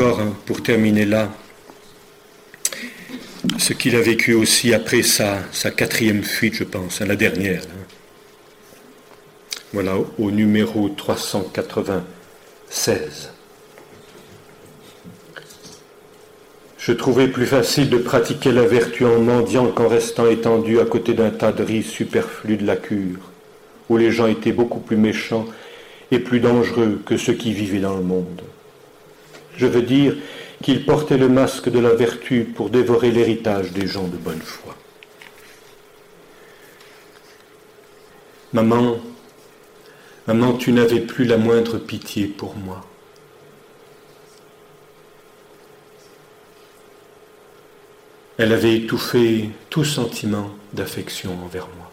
encore, pour terminer là, ce qu'il a vécu aussi après sa quatrième fuite, je pense, la dernière. Voilà, au numéro 396. Je trouvais plus facile de pratiquer la vertu en mendiant qu'en restant étendu à côté d'un tas de riz superflu de la cure, où les gens étaient beaucoup plus méchants et plus dangereux que ceux qui vivaient dans le monde. Je veux dire qu'ils portaient le masque de la vertu pour dévorer l'héritage des gens de bonne foi. Maman, tu n'avais plus la moindre pitié pour moi. Elle avait étouffé tout sentiment d'affection envers moi.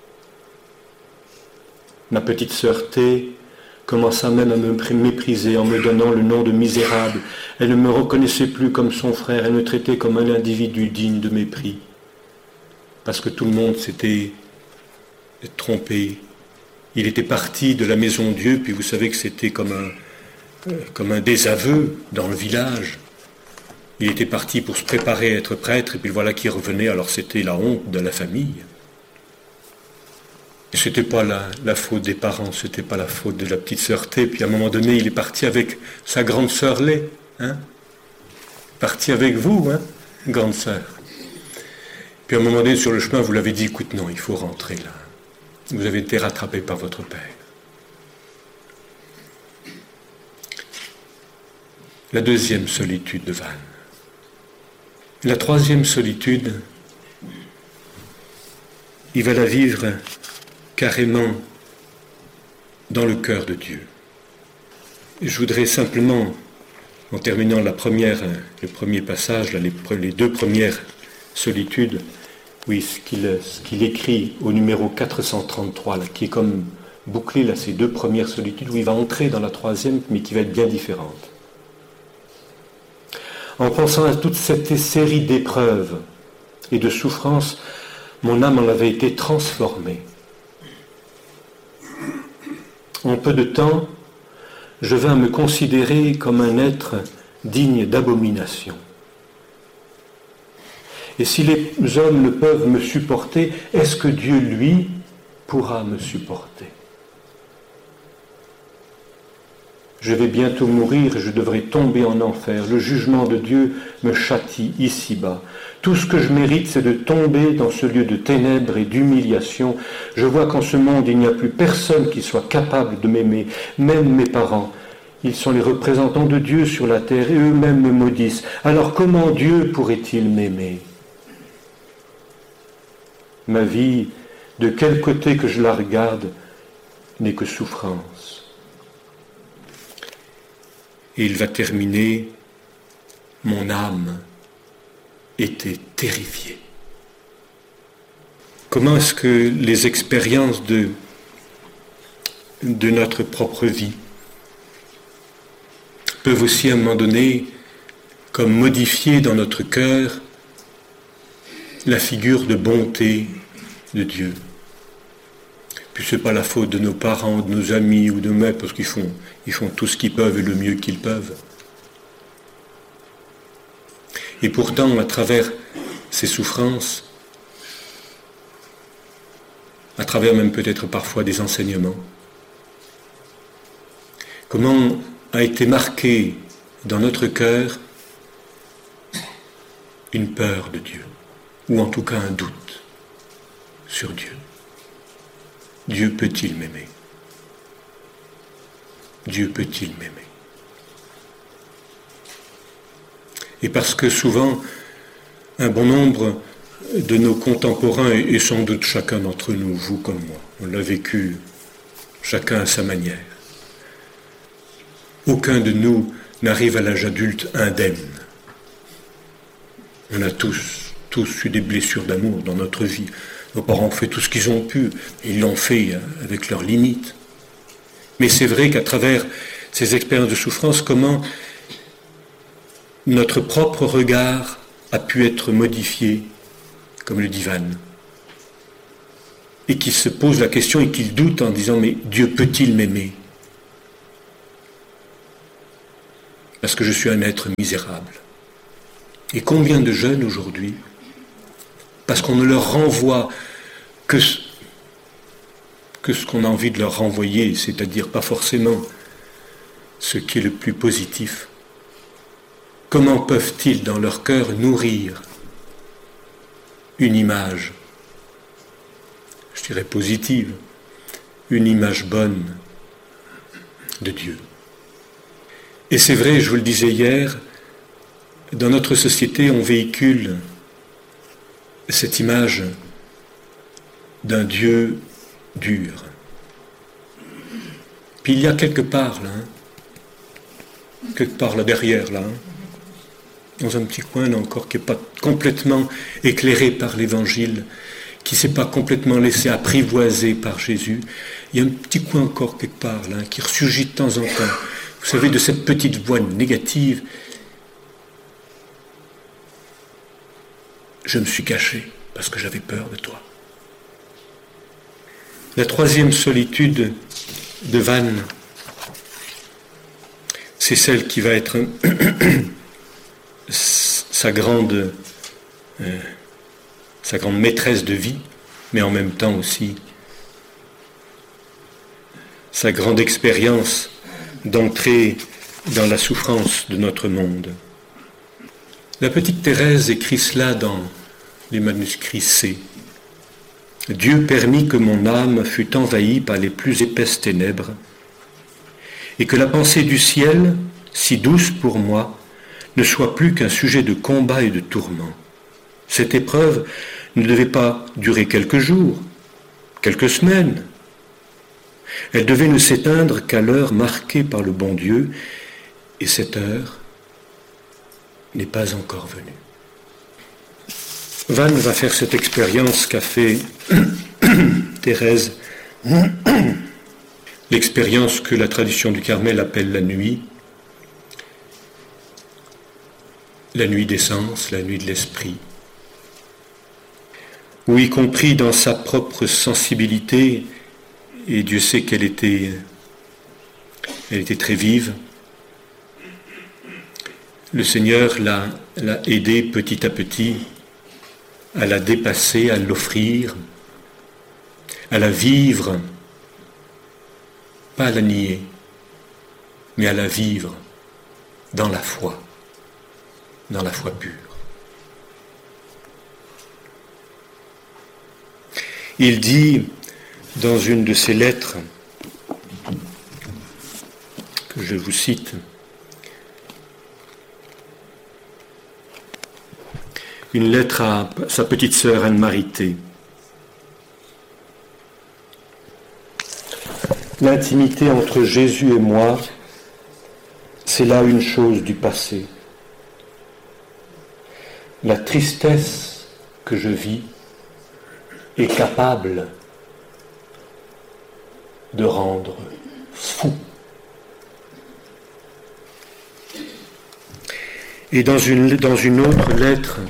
Ma petite sœur T commença même à me mépriser en me donnant le nom de misérable. Elle ne me reconnaissait plus comme son frère, elle me traitait comme un individu digne de mépris. Parce que tout le monde s'était trompé. Il était parti de la maison Dieu, puis vous savez que c'était comme un désaveu dans le village. Il était parti pour se préparer à être prêtre, et puis voilà qu'il revenait, alors c'était la honte de la famille. Et ce n'était pas la faute des parents, ce n'était pas la faute de la petite sœur T. Puis à un moment donné, il est parti avec sa grande sœur Lé. Parti avec vous, grande sœur. Puis à un moment donné, sur le chemin, vous l'avez dit, écoute, non, il faut rentrer là. Vous avez été rattrapé par votre père. La deuxième solitude de Vannes. La troisième solitude, il va la vivre carrément dans le cœur de Dieu. Et je voudrais simplement, en terminant le premier passage, là, les deux premières solitudes, oui, ce qu'il écrit au numéro 433, là, qui est comme bouclé là, ces deux premières solitudes, où il va entrer dans la troisième, mais qui va être bien différente. En pensant à toute cette série d'épreuves et de souffrances, mon âme en avait été transformée. En peu de temps, je vins me considérer comme un être digne d'abomination. Et si les hommes ne peuvent me supporter, est-ce que Dieu, lui, pourra me supporter ? Je vais bientôt mourir et je devrai tomber en enfer. Le jugement de Dieu me châtie ici-bas. Tout ce que je mérite, c'est de tomber dans ce lieu de ténèbres et d'humiliation. Je vois qu'en ce monde, il n'y a plus personne qui soit capable de m'aimer, même mes parents. Ils sont les représentants de Dieu sur la terre et eux-mêmes me maudissent. Alors comment Dieu pourrait-il m'aimer ? Ma vie, de quel côté que je la regarde, n'est que souffrance. Et il va terminer, mon âme était terrifiée. Comment est-ce que les expériences de notre propre vie peuvent aussi à un moment donné, comme modifier dans notre cœur la figure de bonté de Dieu. Puis ce n'est pas la faute de nos parents, de nos amis ou de nous-mêmes, parce qu'ils font tout ce qu'ils peuvent et le mieux qu'ils peuvent. Et pourtant, à travers ces souffrances, à travers même peut-être parfois des enseignements, comment a été marqué dans notre cœur une peur de Dieu, ou en tout cas un doute sur Dieu. Dieu peut-il m'aimer ? Dieu peut-il m'aimer ? Et parce que souvent, un bon nombre de nos contemporains, et sans doute chacun d'entre nous, vous comme moi, on l'a vécu chacun à sa manière, aucun de nous n'arrive à l'âge adulte indemne. On a tous eu des blessures d'amour dans notre vie. Nos parents ont fait tout ce qu'ils ont pu, ils l'ont fait avec leurs limites. Mais c'est vrai qu'à travers ces expériences de souffrance, comment notre propre regard a pu être modifié, comme le dit Vannes, et qu'il se pose la question et qu'il doute en disant « Mais Dieu peut-il m'aimer ?» parce que je suis un être misérable. Et combien de jeunes aujourd'hui, parce qu'on ne leur renvoie que ce qu'on a envie de leur renvoyer, c'est-à-dire pas forcément ce qui est le plus positif, comment peuvent-ils dans leur cœur nourrir une image, je dirais positive, une image bonne de Dieu? Et c'est vrai, je vous le disais hier, dans notre société, on véhicule cette image d'un Dieu dur. Puis il y a quelque part là derrière, dans un petit coin là encore, qui n'est pas complètement éclairé par l'Évangile, qui ne s'est pas complètement laissé apprivoiser par Jésus. Il y a un petit coin encore quelque part là, qui ressurgit de temps en temps. Vous savez, de cette petite voix négative. Je me suis caché parce que j'avais peur de toi. La troisième solitude de Vannes, c'est celle qui va être sa grande maîtresse de vie, mais en même temps aussi sa grande expérience d'entrer dans la souffrance de notre monde. La petite Thérèse écrit cela dans les manuscrits C. Dieu permit que mon âme fût envahie par les plus épaisses ténèbres, et que la pensée du ciel, si douce pour moi, ne soit plus qu'un sujet de combat et de tourment. Cette épreuve ne devait pas durer quelques jours, quelques semaines. Elle devait ne s'éteindre qu'à l'heure marquée par le bon Dieu, et cette heure n'est pas encore venue. Vannes va faire cette expérience qu'a fait Thérèse, l'expérience que la tradition du Carmel appelle la nuit des sens, la nuit de l'esprit, où y compris dans sa propre sensibilité, et Dieu sait qu'elle était très vive, le Seigneur l'a aidée petit à petit à la dépasser, à l'offrir, à la vivre, pas à la nier, mais à la vivre dans la foi pure. Il dit dans une de ses lettres, que je vous cite, une lettre à sa petite sœur Anne-Marité. L'intimité entre Jésus et moi, c'est là une chose du passé. La tristesse que je vis est capable de rendre fou. Et dans une autre lettre,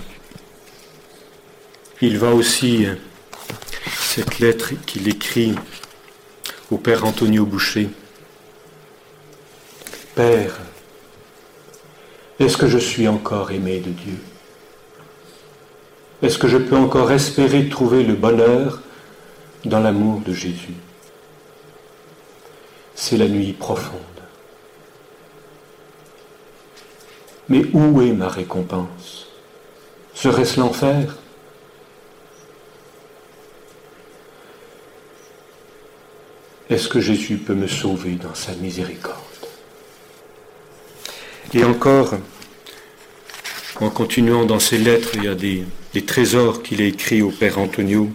il va aussi, cette lettre qu'il écrit au Père Antonio Boucher, « Père, est-ce que je suis encore aimé de Dieu ? Est-ce que je peux encore espérer trouver le bonheur dans l'amour de Jésus ? C'est la nuit profonde. Mais où est ma récompense ? Serait-ce l'enfer ? Est-ce que Jésus peut me sauver dans sa miséricorde ? Et encore, en continuant dans ses lettres, il y a des trésors qu'il a écrits au Père Antonio.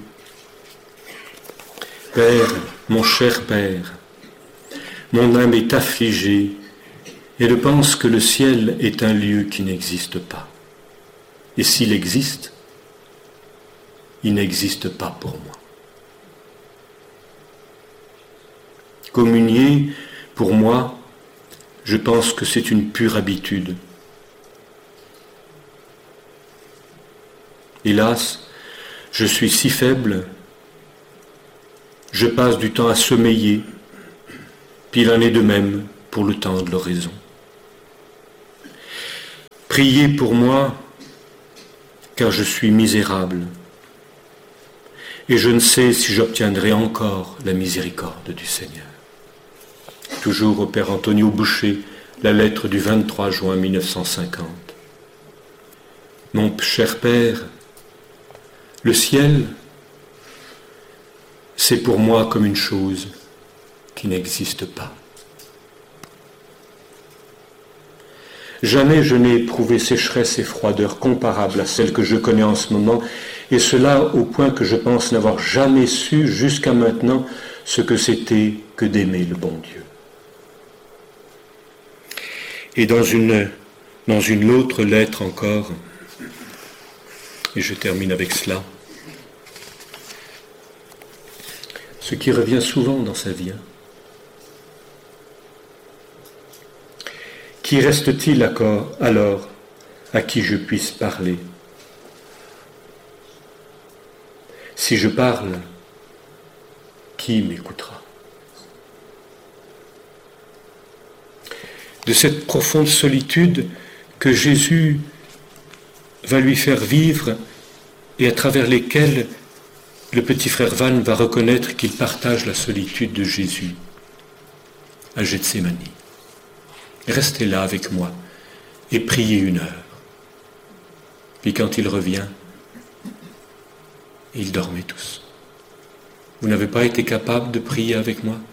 « Père, mon cher Père, mon âme est affligée, et elle pense que le ciel est un lieu qui n'existe pas. Et s'il existe, il n'existe pas pour moi. Communier, pour moi, je pense que c'est une pure habitude. Hélas, je suis si faible, je passe du temps à sommeiller, puis il en est de même pour le temps de l'oraison. Priez pour moi, car je suis misérable, et je ne sais si j'obtiendrai encore la miséricorde du Seigneur. Toujours au Père Antonio Boucher, la lettre du 23 juin 1950. Mon cher Père, le ciel, c'est pour moi comme une chose qui n'existe pas. Jamais je n'ai éprouvé sécheresse et froideur comparables à celles que je connais en ce moment, et cela au point que je pense n'avoir jamais su jusqu'à maintenant ce que c'était que d'aimer le bon Dieu. Et dans une autre lettre encore, et je termine avec cela, ce qui revient souvent dans sa vie. Qui reste-t-il alors à qui je puisse parler? Si je parle, qui m'écoutera? De cette profonde solitude que Jésus va lui faire vivre et à travers lesquelles le petit frère Van va reconnaître qu'il partage la solitude de Jésus à Gethsémani. Restez là avec moi et priez 1 heure. Puis quand il revient, ils dormaient tous. Vous n'avez pas été capable de prier avec moi?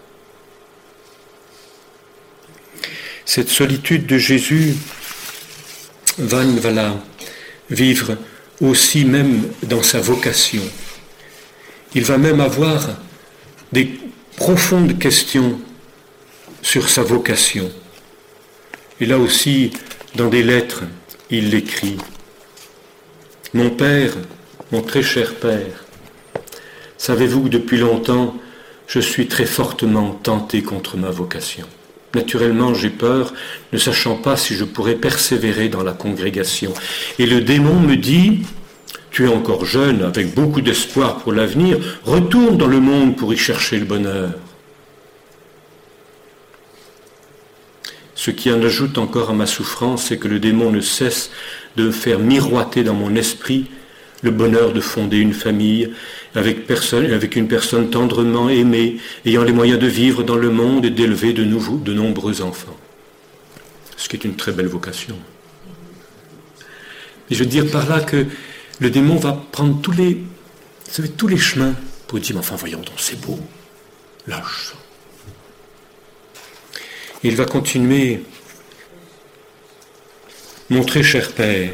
Cette solitude de Jésus, Van va la vivre aussi même dans sa vocation. Il va même avoir des profondes questions sur sa vocation. Et là aussi, dans des lettres, il l'écrit. Mon Père, mon très cher Père, savez-vous que depuis longtemps, je suis très fortement tenté contre ma vocation. Naturellement, j'ai peur, ne sachant pas si je pourrais persévérer dans la congrégation. Et le démon me dit, tu es encore jeune, avec beaucoup d'espoir pour l'avenir, retourne dans le monde pour y chercher le bonheur. Ce qui en ajoute encore à ma souffrance, c'est que le démon ne cesse de me faire miroiter dans mon esprit le bonheur de fonder une famille avec une personne tendrement aimée, ayant les moyens de vivre dans le monde et d'élever de nombreux enfants. Ce qui est une très belle vocation. Et je veux dire par là que le démon va prendre tous les chemins pour dire, enfin voyons donc, c'est beau, lâche ça. Il va continuer. Mon très cher Père,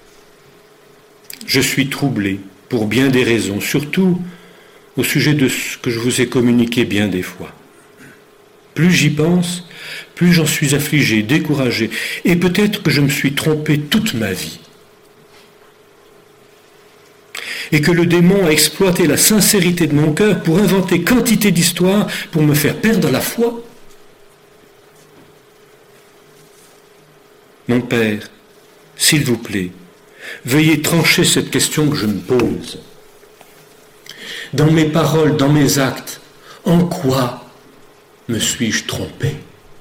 je suis troublé pour bien des raisons, surtout au sujet de ce que je vous ai communiqué bien des fois. Plus j'y pense, plus j'en suis affligé, découragé, et peut-être que je me suis trompé toute ma vie. Et que le démon a exploité la sincérité de mon cœur pour inventer quantité d'histoires pour me faire perdre la foi. Mon Père, s'il vous plaît, veuillez trancher cette question que je me pose. Dans mes paroles, dans mes actes, en quoi me suis-je trompé?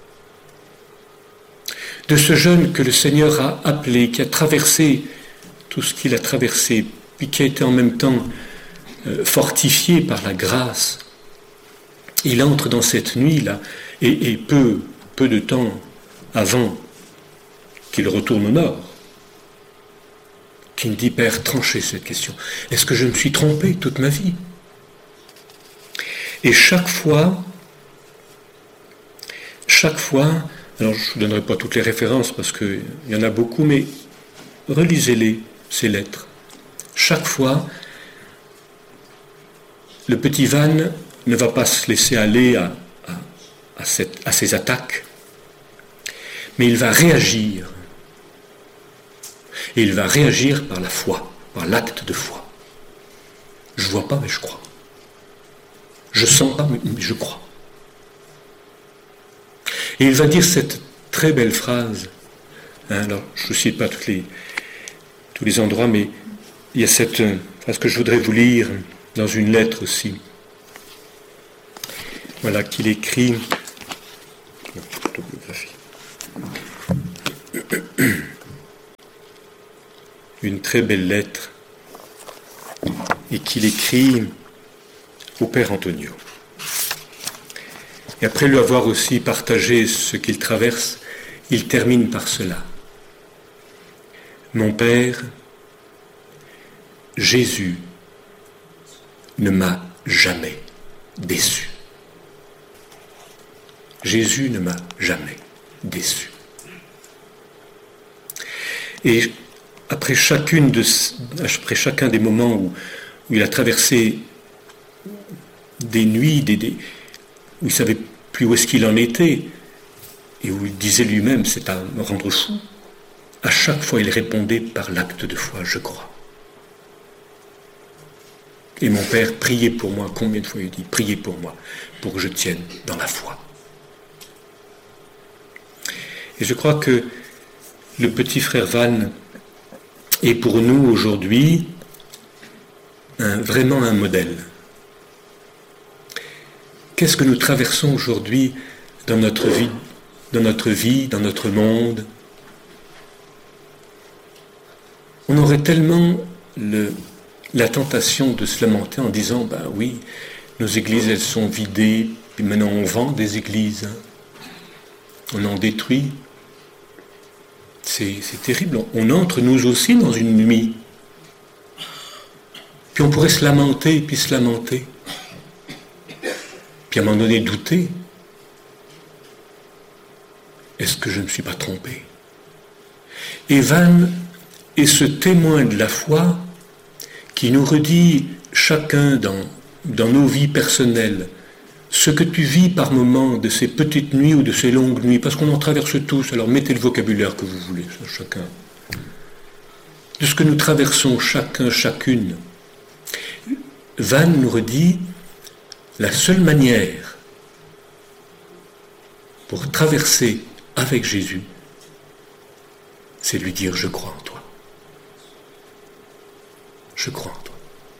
De ce jeune que le Seigneur a appelé, qui a traversé tout ce qu'il a traversé, puis qui a été en même temps fortifié par la grâce, il entre dans cette nuit-là, et peu de temps avant qu'il retourne au nord, qui me dit, Père, tranchez cette question. Est-ce que je me suis trompé toute ma vie? Et chaque fois, alors je ne vous donnerai pas toutes les références parce qu'il y en a beaucoup, mais relisez-les, ces lettres. Chaque fois, le petit Van ne va pas se laisser aller à ces attaques, mais il va réagir. Et il va réagir par la foi, par l'acte de foi. Je ne vois pas, mais je crois. Je ne sens pas, mais je crois. Et il va dire cette très belle phrase. Alors, je ne cite pas tous les endroits, mais il y a cette phrase que je voudrais vous lire dans une lettre aussi. Voilà, qu'il écrit. une très belle lettre et qu'il écrit au Père Antonio. Et après lui avoir aussi partagé ce qu'il traverse, il termine par cela. Mon Père, Jésus ne m'a jamais déçu. Jésus ne m'a jamais déçu. Et après chacun des moments où il a traversé des nuits, où il ne savait plus où est-ce qu'il en était, et où il disait lui-même, c'est à me rendre fou, à chaque fois il répondait par l'acte de foi, je crois. Et mon Père priait pour moi, combien de fois il dit, priez pour moi, pour que je tienne dans la foi. Et je crois que le petit frère Van est pour nous aujourd'hui vraiment un modèle. Qu'est-ce que nous traversons aujourd'hui dans notre vie, dans notre monde? On aurait tellement la tentation de se lamenter en disant, ben oui, nos églises, elles sont vidées, puis maintenant on vend des églises, on en détruit. C'est terrible. On entre nous aussi dans une nuit. Puis on pourrait se lamenter, puis se lamenter. Puis à un moment donné douter. Est-ce que je ne me suis pas trompé? Et Van est ce témoin de la foi qui nous redit chacun dans nos vies personnelles ce que tu vis par moment de ces petites nuits ou de ces longues nuits, parce qu'on en traverse tous, alors mettez le vocabulaire que vous voulez, chacun. De ce que nous traversons chacun, chacune. Van nous redit la seule manière pour traverser avec Jésus, c'est lui dire « Je crois en toi. Je crois en toi. »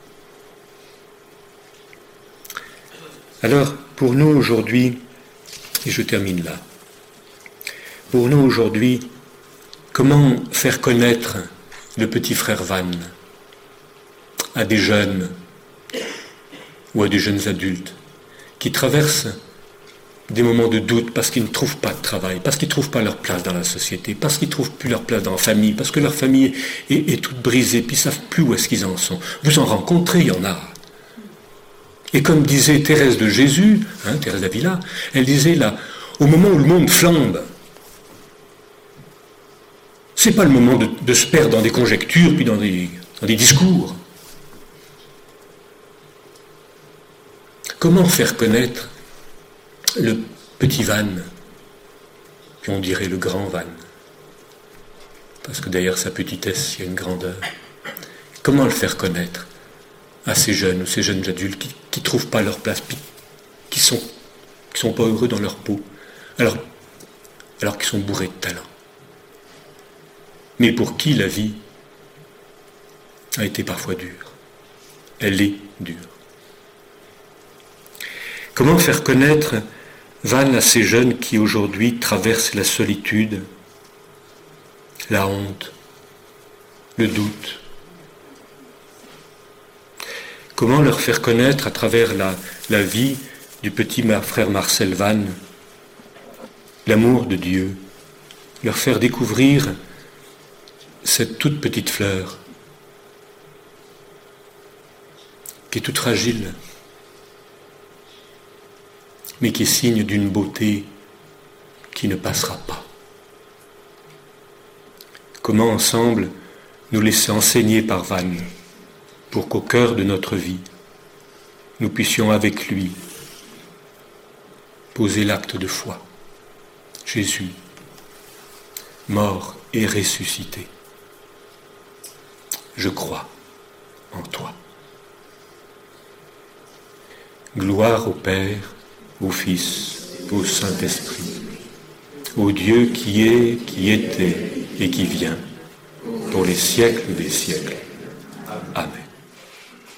Alors, pour nous aujourd'hui, et je termine là, pour nous aujourd'hui, comment faire connaître le petit frère Van à des jeunes ou à des jeunes adultes qui traversent des moments de doute parce qu'ils ne trouvent pas de travail, parce qu'ils ne trouvent pas leur place dans la société, parce qu'ils ne trouvent plus leur place dans la famille, parce que leur famille est toute brisée, puis ils ne savent plus où est-ce qu'ils en sont. Vous en rencontrez, il y en a. Et comme disait Thérèse de Jésus, Thérèse d'Avila, elle disait là, au moment où le monde flambe, c'est pas le moment de se perdre dans des conjectures, puis dans des discours. Comment faire connaître le petit Van, puis on dirait le grand Van, parce que derrière sa petitesse, il y a une grandeur. Comment le faire connaître à ces jeunes ou ces jeunes adultes qui ne trouvent pas leur place, qui sont pas heureux dans leur peau, alors qu'ils sont bourrés de talent. Mais pour qui la vie a été parfois dure. Elle est dure. Comment faire connaître Van à ces jeunes qui aujourd'hui traversent la solitude, la honte, le doute? Comment leur faire connaître à travers la vie du petit frère Marcel Van l'amour de Dieu, leur faire découvrir cette toute petite fleur qui est toute fragile, mais qui est signe d'une beauté qui ne passera pas. Comment ensemble nous laisser enseigner par Van pour qu'au cœur de notre vie, nous puissions avec lui poser l'acte de foi. Jésus, mort et ressuscité. Je crois en toi. Gloire au Père, au Fils, au Saint-Esprit, au Dieu qui est, qui était et qui vient, pour les siècles des siècles.